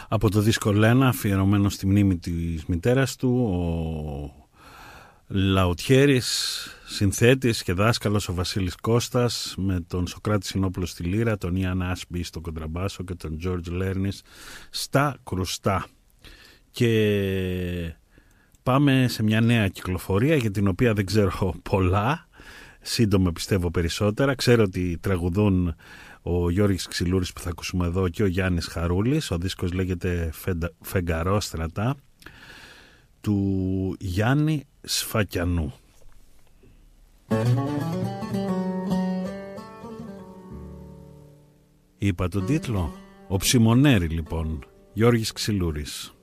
Από το δίσκο Λένα, αφιερωμένο στη μνήμη της μητέρας του, ο λαουτιέρης, συνθέτης και δάσκαλος ο Βασίλης Κώστας, με τον Σωκράτη Συνόπουλο στη λύρα, τον Ιαν Άσμπι στο κοντραμπάσο και τον Τζόρτζ Λέρνης στα κρουστά. Και πάμε σε μια νέα κυκλοφορία για την οποία δεν ξέρω πολλά, σύντομα πιστεύω περισσότερα. Ξέρω ότι τραγουδούν ο Γιώργης Ξυλούρης που θα ακούσουμε εδώ και ο Γιάννης Χαρούλης. Ο δίσκος λέγεται Φεγγαρόστρατα, του Γιάννη Σφακιανού. Είπα τον τίτλο, ο Ψιμονέρη λοιπόν, Γιώργης Ξυλούρης.